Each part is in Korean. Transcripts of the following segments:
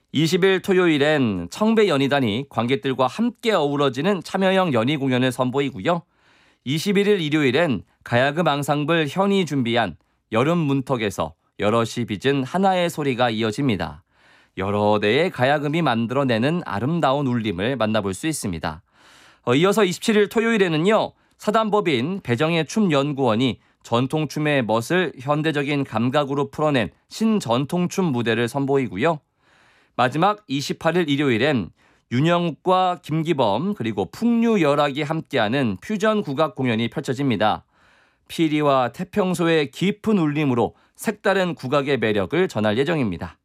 20일 토요일엔 청배연희단이 관객들과 함께 어우러지는 참여형 연희 공연을 선보이고요. 21일 일요일엔 가야금 앙상블 현이 준비한 여름 문턱에서 여럿이 빚은 하나의 소리가 이어집니다. 여러 대의 가야금이 만들어내는 아름다운 울림을 만나볼 수 있습니다. 이어서 27일 토요일에는요. 사단법인 배정의 춤연구원이 전통춤의 멋을 현대적인 감각으로 풀어낸 신전통춤 무대를 선보이고요. 마지막 28일 일요일엔 윤영욱과 김기범 그리고 풍류열악이 함께하는 퓨전 국악 공연이 펼쳐집니다. 피리와 태평소의 깊은 울림으로 색다른 국악의 매력을 전할 예정입니다.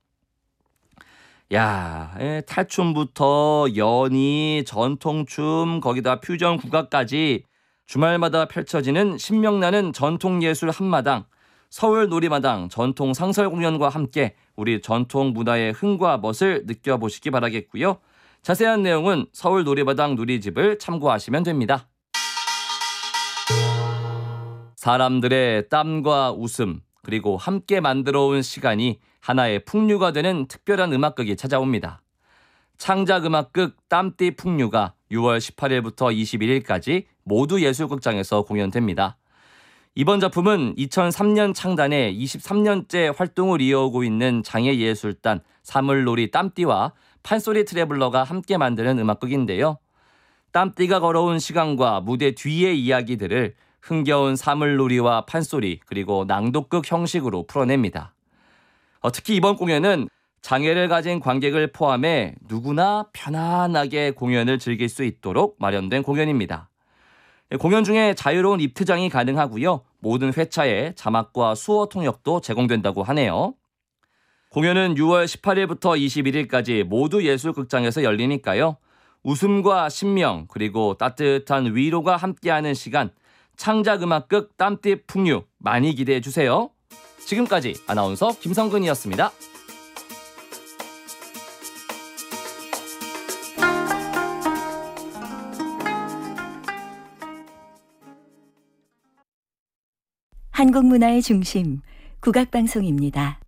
탈춤부터 연희, 전통춤, 거기다 퓨전 국악까지 주말마다 펼쳐지는 신명나는 전통예술 한마당, 서울 놀이마당 전통 상설 공연과 함께 우리 전통 문화의 흥과 멋을 느껴보시기 바라겠고요. 자세한 내용은 서울 놀이마당 누리집을 참고하시면 됩니다. 사람들의 땀과 웃음 그리고 함께 만들어온 시간이 하나의 풍류가 되는 특별한 음악극이 찾아옵니다. 창작음악극 땀띠 풍류가 6월 18일부터 21일까지 모두 예술극장에서 공연됩니다. 이번 작품은 2003년 창단에 23년째 활동을 이어오고 있는 장애예술단 사물놀이 땀띠와 판소리 트래블러가 함께 만드는 음악극인데요. 땀띠가 걸어온 시간과 무대 뒤의 이야기들을 흥겨운 사물놀이와 판소리 그리고 낭독극 형식으로 풀어냅니다. 특히 이번 공연은 장애를 가진 관객을 포함해 누구나 편안하게 공연을 즐길 수 있도록 마련된 공연입니다. 공연 중에 자유로운 입트장이 가능하고요. 모든 회차에 자막과 수어 통역도 제공된다고 하네요. 공연은 6월 18일부터 21일까지 모두 예술극장에서 열리니까요. 웃음과 신명 그리고 따뜻한 위로가 함께하는 시간 창작음악극 땀띠 풍류 많이 기대해 주세요. 지금까지 아나운서 김성근이었습니다. 한국 문화의 중심 국악방송입니다.